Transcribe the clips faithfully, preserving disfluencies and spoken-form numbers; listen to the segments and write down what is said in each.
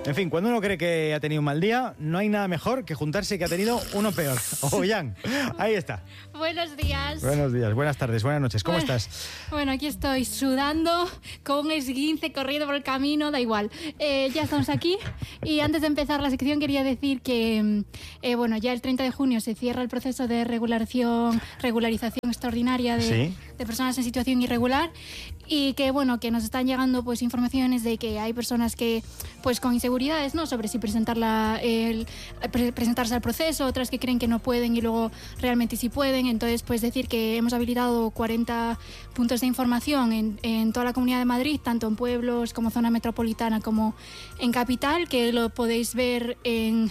En fin, cuando uno cree que ha tenido un mal día, no hay nada mejor que juntarse que ha tenido uno peor. Ollán, ahí está. Buenos días. Buenos días, buenas tardes, buenas noches. ¿Cómo bueno, estás? Bueno, aquí estoy sudando, con un esguince, corriendo por el camino, da igual. Eh, ya estamos aquí y antes de empezar la sección quería decir que eh, bueno, ya el treinta de junio se cierra el proceso de regularización, regularización extraordinaria de, ¿Sí? de personas en situación irregular y que bueno, que nos están llegando pues informaciones de que hay personas que pues con inseguridades, ¿no? Sobre si presentarla, el, pre presentarse al proceso, otras que creen que no pueden y luego realmente sí pueden. Entonces, pues decir que hemos habilitado cuarenta puntos de información en, en toda la Comunidad de Madrid, tanto en pueblos como zona metropolitana como en capital, que lo podéis ver en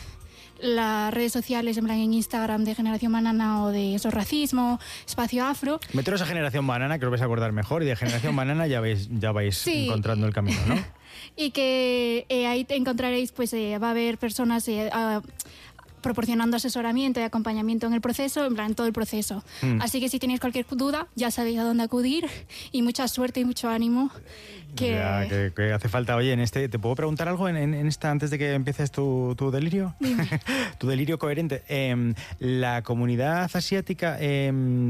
las redes sociales, en plan en Instagram de Generación Banana o de Eso Racismo, Espacio Afro. Meteros a Generación Banana, que os vais a acordar mejor, y de Generación Banana ya vais, ya vais sí. encontrando el camino, ¿no? Y que eh, ahí te encontraréis, pues eh, va a haber personas eh, a, proporcionando asesoramiento y acompañamiento en el proceso, en plan todo el proceso. Mm. Así que si tenéis cualquier duda, ya sabéis a dónde acudir y mucha suerte y mucho ánimo. Que... Ya, que, que hace falta. Oye, en este, ¿te puedo preguntar algo en, en, en esta antes de que empieces tu, tu delirio? Tu delirio coherente. Eh, la comunidad asiática... Eh,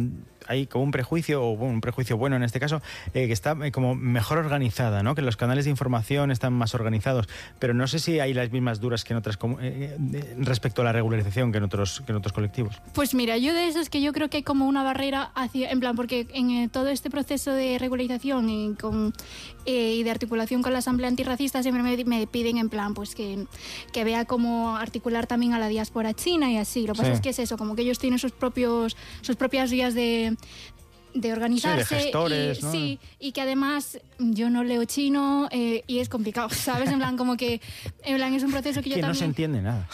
hay como un prejuicio, o bueno, un prejuicio bueno en este caso, eh, que está eh, como mejor organizada, ¿no? Que los canales de información están más organizados, pero no sé si hay las mismas duras que en otras eh, eh, respecto a la regularización que en otros que en otros colectivos. Pues mira, yo de eso es que yo creo que hay como una barrera hacia, en plan, porque en eh, todo este proceso de regularización y, con, eh, y de articulación con la Asamblea Antirracista siempre me, me piden en plan, pues que, que vea cómo articular también a la diáspora china y así. Lo que pasa sí. es que es eso, como que ellos tienen sus propios sus propias vías de de organizarse, sí, de gestores, y, ¿no? sí, y que además yo no leo chino eh, y es complicado, ¿sabes? En plan, como que en plan, es un proceso que yo que también... no se entiende nada.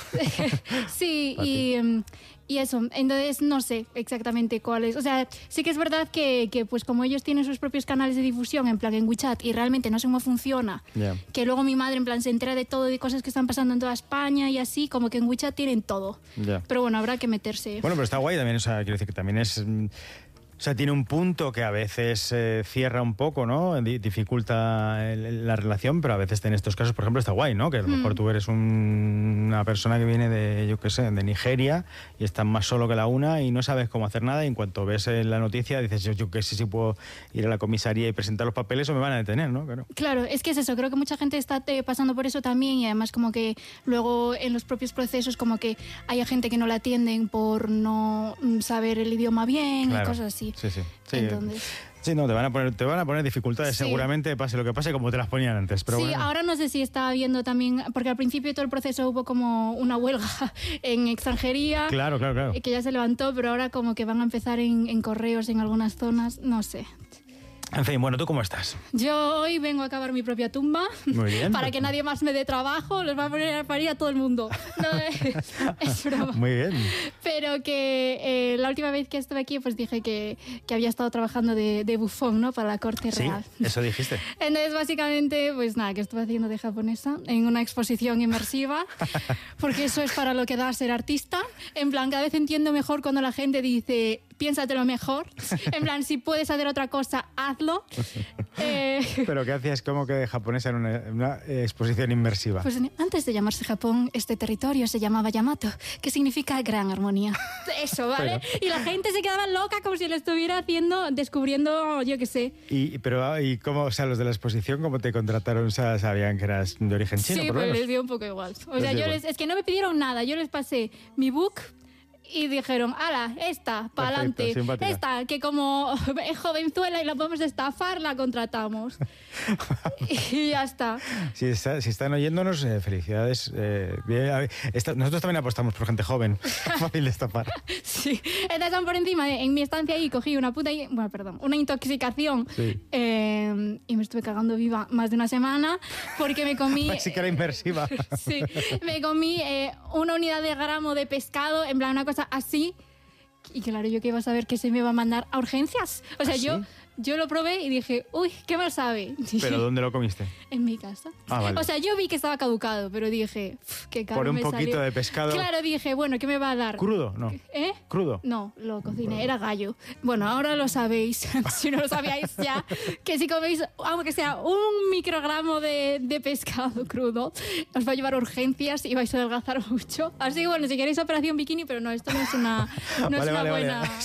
Sí, y, um, y eso, entonces no sé exactamente cuál es, o sea, sí que es verdad que, que pues como ellos tienen sus propios canales de difusión, en plan en WeChat, y realmente no sé cómo funciona, yeah. que luego mi madre en plan se entera de todo, de cosas que están pasando en toda España y así, como que en WeChat tienen todo, yeah. pero bueno, habrá que meterse. Bueno, pero está guay también, o sea, quiero decir que también es... O sea, tiene un punto que a veces eh, cierra un poco, ¿no? Dificulta el, la relación, pero a veces en estos casos, por ejemplo, está guay, ¿no? Que a lo mm. mejor tú eres un, una persona que viene de, yo qué sé, de Nigeria y estás más solo que la una y no sabes cómo hacer nada y en cuanto ves la noticia dices, yo, yo qué sé si puedo ir a la comisaría y presentar los papeles o me van a detener, ¿no? Claro. Claro, es que es eso, creo que mucha gente está te, pasando por eso también y además como que luego en los propios procesos como que hay gente que no la atienden por no saber el idioma bien claro. y cosas así. Sí, sí. sí. Entonces... Sí, no, te van a poner, te van a poner dificultades sí. seguramente, pase lo que pase, como te las ponían antes. Pero sí, bueno. Ahora no sé si está habiendo también, porque al principio de todo el proceso hubo como una huelga en extranjería. Claro, claro, claro. Que ya se levantó, pero ahora como que van a empezar en, en correos en algunas zonas, no sé. En fin, bueno, ¿tú cómo estás? Yo hoy vengo a acabar mi propia tumba. Muy bien. Para que nadie más me dé trabajo, los va a poner a parir a todo el mundo. No, es, es broma. Muy bien. Pero que eh, la última vez que estuve aquí, pues dije que, que había estado trabajando de, de bufón, ¿no? Para la corte sí, real. Eso dijiste. Entonces, básicamente, pues nada, que estuve haciendo de japonesa en una exposición inmersiva, porque eso es para lo que da ser artista. En plan, cada vez entiendo mejor cuando la gente dice... piénsatelo mejor. En plan, si puedes hacer otra cosa, hazlo. Eh... ¿Pero qué hacías como que de japonesa en una, una exposición inmersiva? Pues antes de llamarse Japón, este territorio se llamaba Yamato, que significa gran armonía. Eso, ¿vale? Pero... Y la gente se quedaba loca como si lo estuviera haciendo, descubriendo, yo qué sé. Y, pero, ¿y cómo, o sea, los de la exposición, cómo te contrataron? O sea, ¿sabían que eras de origen chino? Sí, por pues les dio un poco igual. O les sea, yo igual. les, es que no me pidieron nada. Yo les pasé mi book... Y dijeron, ala, esta, para adelante. Esta, que como es jovenzuela y la podemos estafar, la contratamos. Y ya está. Si, está, si están oyéndonos, eh, felicidades. Eh, bien, esta, nosotros también apostamos por gente joven. Fácil de estafar. Sí. Entonces, por encima, en mi estancia ahí, cogí una puta... Bueno, perdón, una intoxicación. Sí. Eh, y me estuve cagando viva más de una semana porque me comí... Sí que era inmersiva. Sí. Me comí eh, una unidad de gramo de pescado, en plan, una cosa así, y claro, yo que iba a saber que se me iba a mandar a urgencias. O sea, ¿Ah, yo sí? Yo lo probé y dije, uy, qué mal sabe. ¿Pero dónde lo comiste? En mi casa. Ah, vale. O sea, yo vi que estaba caducado, pero dije, qué caro Por un me poquito salió. de pescado. Claro, dije, bueno, ¿qué me va a dar? ¿Crudo? No. ¿Eh? ¿Crudo? No, lo cociné, era gallo. Bueno, ahora lo sabéis, si no lo sabíais ya, que si coméis, aunque sea un microgramo de, de pescado crudo, os va a llevar a urgencias y vais a adelgazar mucho. Así que bueno, si queréis operación bikini, pero no, esto no es una, no vale, es una vale, buena... Vale.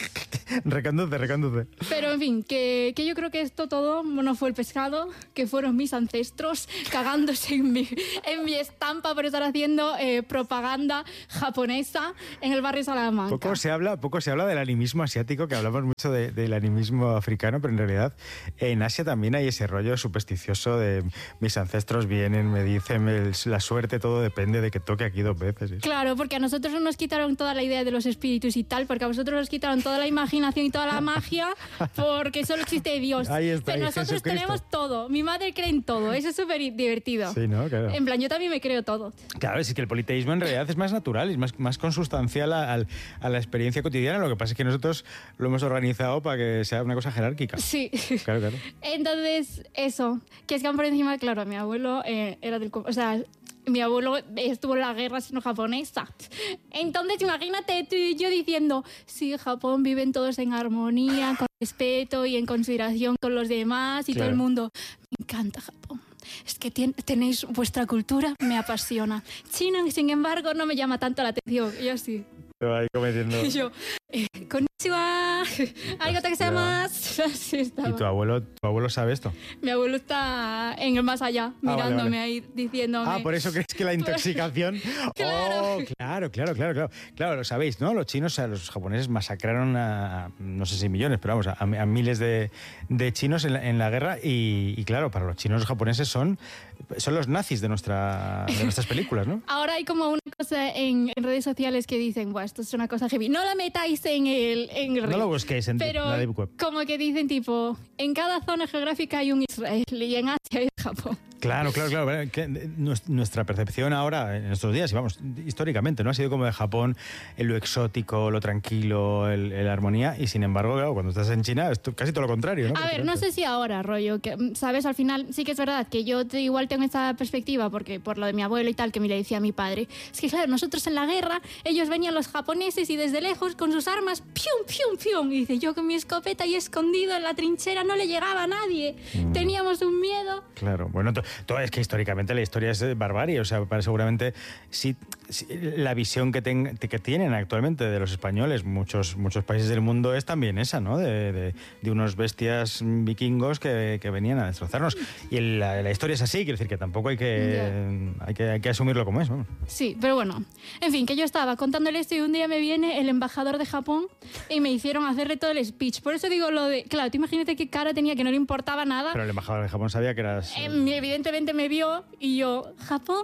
Recanduce, recanduce. Pero en fin, que, que yo creo que esto todo no fue el pescado, que fueron mis ancestros cagándose en mi, en mi estampa por estar haciendo eh, propaganda japonesa en el barrio Salamanca. Poco se habla, poco se habla del animismo asiático, que hablamos mucho de, del animismo africano, pero en realidad en Asia también hay ese rollo supersticioso de mis ancestros vienen, me dicen, el, la suerte, todo depende de que toque aquí dos veces. ¿Sí? Claro, porque a nosotros nos quitaron toda la idea de los espíritus y tal, porque a vosotros os quitaron toda la imaginación y toda la magia, porque solo existe Dios. Ahí está, pero ahí nosotros Jesucristo. Tenemos todo. Mi madre cree en todo. Eso es súper divertido. Sí, ¿no? Claro. En plan, yo también me creo todo. Claro, es que el politeísmo en realidad es más natural, es más, más consustancial a, a, a la experiencia cotidiana. Lo que pasa es que nosotros lo hemos organizado para que sea una cosa jerárquica. Sí. Claro, claro. Entonces, eso. Que es que por encima, claro, mi abuelo eh, era del... O sea, mi abuelo estuvo en la guerra sino-japonesa. Entonces, imagínate tú y yo diciendo, sí, Japón viven todos en armonía, con respeto y en consideración con los demás y claro. todo el mundo. Me encanta Japón. Es que ten, tenéis vuestra cultura, me apasiona. China, sin embargo, no me llama tanto la atención. Yo sí. Ahí cometiendo. Y yo, eh, konnichiwa, arigato gozaimasu. Así estaba. ¿Y tu abuelo, tu abuelo sabe esto? Mi abuelo está en el más allá, Ah, mirándome vale, vale. ahí, diciéndome... Ah, por eso crees que la intoxicación... Claro. Oh, claro, claro, claro, claro. Claro, lo sabéis, ¿no? Los chinos, o sea, los japoneses masacraron a, no sé si millones, pero vamos, a, a miles de, de chinos en la, en la guerra y, y claro, para los chinos los japoneses son, son los nazis de, nuestra, de nuestras películas, ¿no? Ahora hay como una cosa en, en redes sociales que dicen, Buah, esto es una cosa heavy. No la metáis en el, en el No lo busquéis en pero la deep web. Como que dicen tipo, en cada zona geográfica hay un Israel y en Asia hay Japón. Claro, claro, claro. Que nuestra percepción ahora, en estos días, y vamos, históricamente, ¿no? Ha sido como de Japón, en lo exótico, lo tranquilo, el, el armonía, y sin embargo, claro, cuando estás en China es casi todo lo contrario, ¿no? A ver, no sé si ahora, rollo, que, ¿sabes? Al final sí que es verdad que yo te, igual tengo esta perspectiva, porque por lo de mi abuelo y tal, que me le decía a mi padre, es que claro, nosotros en la guerra, ellos venían los japoneses y desde lejos con sus armas, ¡pium, pium, pium! Y dice, yo con mi escopeta y escondido en la trinchera no le llegaba a nadie. Mm. Teníamos un miedo. Claro, bueno, todo es que históricamente la historia es barbarie, o sea, para seguramente sí, sí, la visión que, ten, que tienen actualmente de los españoles, muchos, muchos países del mundo es también esa, ¿no? De, de, de unos bestias vikingos que, que venían a destrozarnos. Y la, la historia es así, quiere decir que tampoco hay que, yeah. hay que, hay que asumirlo como es, ¿no? Sí, pero bueno, en fin, que yo estaba contándole esto y un día me viene el embajador de Japón y me hicieron hacerle todo el speech. Por eso digo lo de, claro, tú imagínate qué cara tenía, que no le importaba nada. Pero el embajador de Japón sabía que eras... Eh, evidentemente me vio y yo, ¿Japón?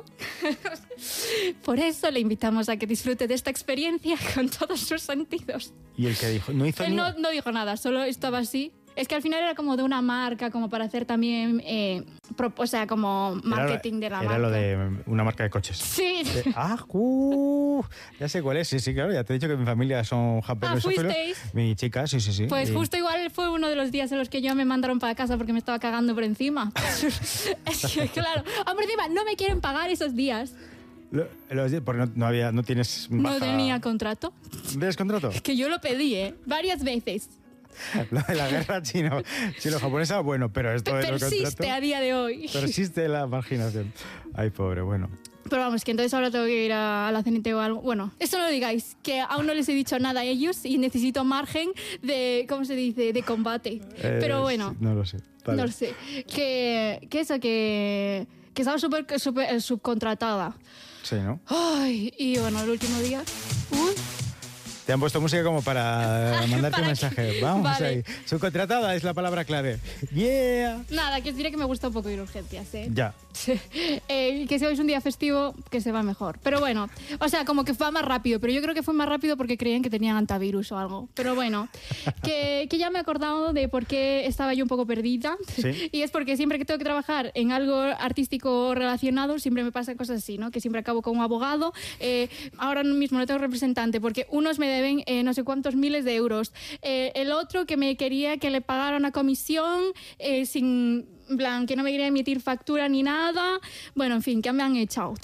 Por eso le invitamos a que disfrute de esta experiencia con todos sus sentidos. ¿Y el que dijo? No hizo Él ni... no, no dijo nada, solo estaba así. Es que al final era como de una marca, como para hacer también, eh, pro, o sea, como marketing era, de la era marca. Era lo de una marca de coches. Sí. De, ah, uh, ya sé cuál es, sí, sí, claro, ya te he dicho que mi familia son japoneses. Ah, ¿fuisteis? Mi chica, sí, sí, sí. Pues y... justo igual fue uno de los días en los que yo me mandaron para casa porque me estaba cagando por encima. Es que, claro, ah, por encima no me quieren pagar esos días. Lo, los días, porque no, no, había, no tienes baja... No tenía contrato. ¿Tienes contrato? Es que yo lo pedí, ¿eh? Varias veces. Lo de la guerra chino, chino-japonesa, bueno, pero esto de Persiste los contratos, a día de hoy. Persiste la marginación. Ay, pobre, bueno. Pero vamos, que entonces ahora tengo que ir a, a la C N T o algo. Bueno, eso no lo digáis, que aún no les he dicho nada a ellos y necesito margen de, ¿cómo se dice?, de combate. Eh, Pero bueno. Sí, no lo sé. Vale. No lo sé. Que, que eso, que, que estaba súper super, subcontratada. Sí, ¿no? Ay, y bueno, el último día... Uy. Te han puesto música como para mandarte para un mensaje. que... Vamos vale. ahí. Subcontratada es la palabra clave. ¡Yeah! Nada, que os diré que me gusta un poco ir a urgencias, ¿eh? Ya. eh, que si hoy es un día festivo, que se va mejor. Pero bueno, o sea, como que fue más rápido. Pero yo creo que fue más rápido porque creían que tenían antivirus o algo. Pero bueno, que, que ya me he acordado de por qué estaba yo un poco perdida. ¿Sí? Y es porque siempre que tengo que trabajar en algo artístico relacionado, siempre me pasan cosas así, ¿no? Que siempre acabo con un abogado. Eh, ahora mismo no tengo representante porque unos me deben eh, no sé cuántos miles de euros. Eh, el otro que me quería que le pagara una comisión eh, sin... En plan, que no me quería emitir factura ni nada. Bueno, en fin, que me han echado.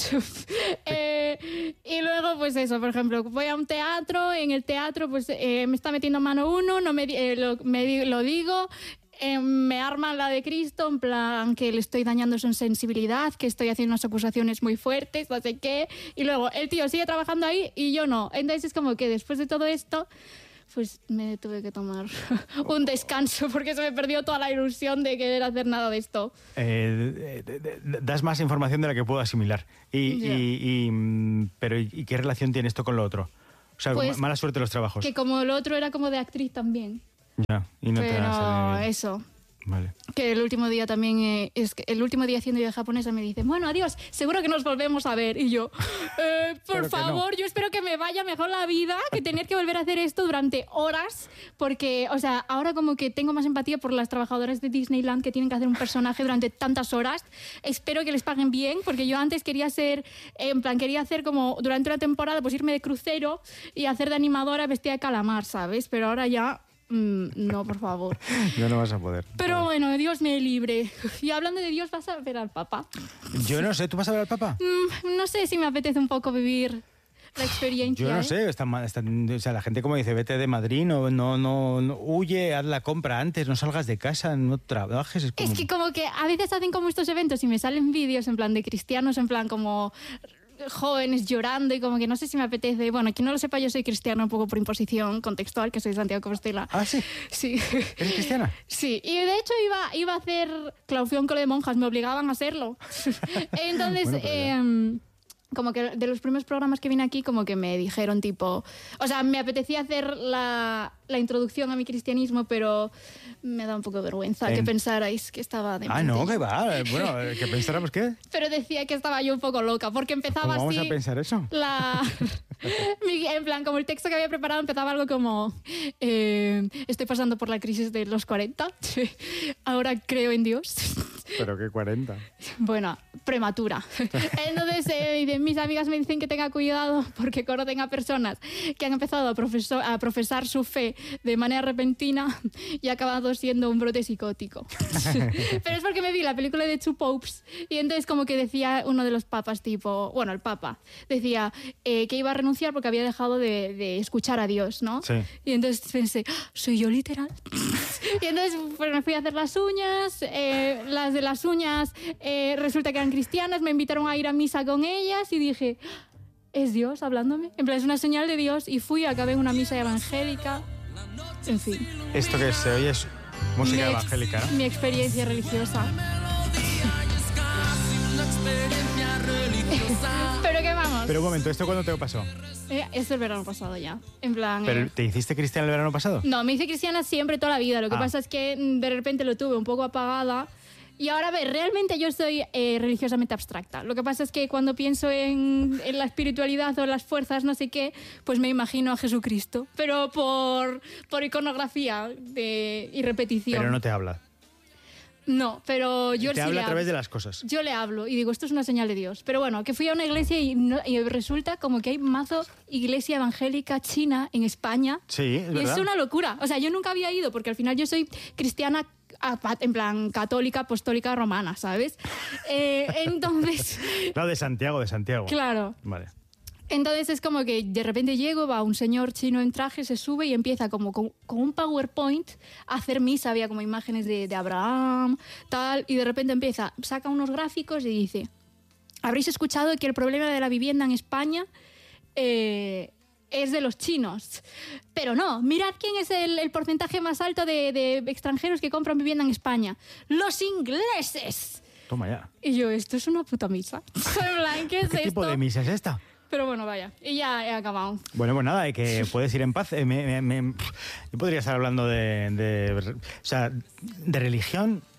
eh, y luego, pues eso, por ejemplo, voy a un teatro, en el teatro pues eh, me está metiendo mano uno, no me, eh, lo, me lo digo, eh, me arman la de Cristo, en plan que le estoy dañando su sensibilidad, que estoy haciendo unas acusaciones muy fuertes, no sé qué. Y luego el tío sigue trabajando ahí y yo no. Entonces es como que después de todo esto... pues me tuve que tomar un descanso porque se me perdió toda la ilusión de querer hacer nada de esto. Eh, de, de, de, das más información de la que puedo asimilar. Y, yeah. y, y, pero ¿y qué relación tiene esto con lo otro? O sea, pues, mala suerte los trabajos. Que como lo otro era como de actriz también. Ya, y no pero te va a salir... eso... Vale. Que el último día también, eh, es que el último día haciendo yo de japonesa me dice, bueno, adiós, seguro que nos volvemos a ver. Y yo, eh, por favor, no. Yo espero que me vaya mejor la vida que tener que volver a hacer esto durante horas, porque, o sea, ahora como que tengo más empatía por las trabajadoras de Disneyland que tienen que hacer un personaje durante tantas horas. Espero que les paguen bien, porque yo antes quería ser, en plan, quería hacer como durante una temporada, pues irme de crucero y hacer de animadora vestida de calamar, ¿sabes? Pero ahora ya... no, por favor. Ya no vas a poder. Pero no. Bueno, Dios me libre. Y hablando de Dios, ¿vas a ver al Papa? Yo no sé, ¿tú vas a ver al Papa? Mm, no sé si me apetece un poco vivir la experiencia. Yo no ¿eh? sé, está, está, o sea, la gente como dice, vete de Madrid, no, no, no, no, huye, haz la compra antes, no salgas de casa, no trabajes. Es, como... es que como que a veces hacen como estos eventos y me salen vídeos en plan de cristianos, en plan como... jóvenes llorando y como que no sé si me apetece. Bueno, quien no lo sepa, yo soy cristiana un poco por imposición contextual, que soy de Santiago de Compostela. ¿Ah, sí? Sí. ¿Eres cristiana? Sí, y de hecho iba, iba a hacer clausura con de monjas, me obligaban a hacerlo. Entonces, bueno, eh, como que de los primeros programas que vine aquí, como que me dijeron tipo... O sea, me apetecía hacer la, la introducción a mi cristianismo, pero me da un poco de vergüenza en... que pensarais que estaba de Ah, no, que va. Bueno, que pensáramos qué. Pero decía que estaba yo un poco loca, porque empezaba ¿Cómo así... vamos a pensar eso? La... En plan, como el texto que había preparado empezaba algo como... Eh, estoy pasando por la crisis de los cuarenta. Ahora creo en Dios. ¿Pero qué cuarenta? Bueno, prematura. Entonces, eh, mis amigas me dicen que tenga cuidado porque conocen a personas que han empezado a, profesor, a profesar su fe de manera repentina y ha acabado siendo un brote psicótico. Pero es porque me vi la película de Two Popes y entonces como que decía uno de los papas, tipo, bueno, el papa, decía eh, que iba a renunciar porque había dejado de, de escuchar a Dios, ¿no? Sí. Y entonces pensé, ¿soy yo literal? Y entonces pues, me fui a hacer las uñas, eh, las de las uñas eh, resulta que eran cristianas, me invitaron a ir a misa con ellas y dije, ¿es Dios hablándome? En plan, es una señal de Dios y fui, acabé en una misa evangélica, en fin. Esto que se oye es música mi evangélica, ¿no? Mi experiencia religiosa. ¿Pero qué vamos? Pero un momento, ¿esto cuándo te pasó? Eh, es el verano pasado ya. En plan... ¿Pero eh... te hiciste cristiana el verano pasado? No, me hice cristiana siempre, toda la vida. Lo que ah. pasa es que de repente lo tuve un poco apagada. Y ahora, a ver, realmente yo soy eh, religiosamente abstracta. Lo que pasa es que cuando pienso en, en la espiritualidad o las fuerzas, no sé qué, pues me imagino a Jesucristo. Pero por, por iconografía de, y repetición. Pero no te habla. No, pero yo te sí habla le a través hablo. de las cosas. Yo le hablo y digo, esto es una señal de Dios. Pero bueno, que fui a una iglesia y, no, y resulta como que hay mazo iglesia evangélica china en España. Sí, es y verdad. es una locura. O sea, yo nunca había ido porque al final yo soy cristiana en plan católica, apostólica, romana, ¿sabes? Eh, entonces... No, de Santiago, de Santiago. Claro. Vale. Entonces es como que de repente llego, va un señor chino en traje, se sube y empieza como con, con un PowerPoint a hacer misa, había como imágenes de, de Abraham, tal, y de repente empieza, saca unos gráficos y dice, habréis escuchado que el problema de la vivienda en España eh, es de los chinos, pero no, mirad quién es el, el porcentaje más alto de, de extranjeros que compran vivienda en España, los ingleses. Toma ya. Y yo, esto es una puta misa. ¿Qué es ¿Qué esto? tipo de misa es esta? Pero bueno, vaya, y ya he acabado. Bueno, pues nada, que puedes ir en paz. Eh, me, me, me, yo podría estar hablando de, de, o sea, de religión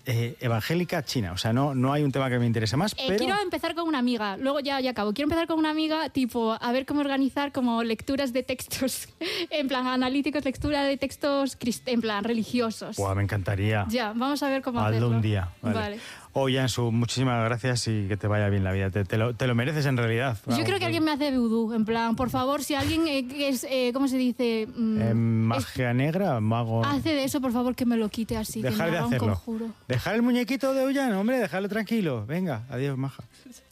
eh, evangélica china. O sea, no, no hay un tema que me interese más, Eh, pero... Quiero empezar con una amiga, luego ya, ya acabo. Quiero empezar con una amiga, tipo, a ver cómo organizar como lecturas de textos, en plan analíticos, lectura de textos crist- en plan religiosos. Buah, me encantaría. Ya, vamos a ver cómo Hazlo hacerlo. un día. Vale. Vale. Oye, Ansu, muchísimas gracias y que te vaya bien la vida. Te, te, lo, te lo mereces en realidad. Yo Vamos, creo que alguien me hace vudú, en plan, por favor, si alguien eh, que es, eh, ¿cómo se dice? Mm, Eh, es- magia negra, mago... hace de eso, por favor, que me lo quite así, Dejar que me de haga un hacerlo. conjuro. Dejar el muñequito de Ullán, hombre, dejarlo tranquilo. Venga, adiós, maja.